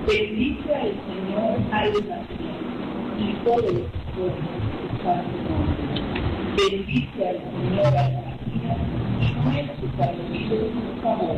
Bendice al Señor, alma mía, y todo lo que forma su santo nombre. Bendice al Señor, alma mía, y muere sus olvidos, su favor.